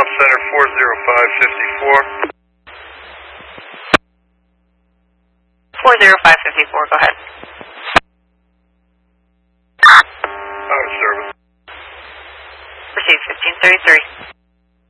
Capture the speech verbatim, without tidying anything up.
South Center four zero five five four. four zero five five four, go ahead. Out of service. Proceed fifteen thirty-three.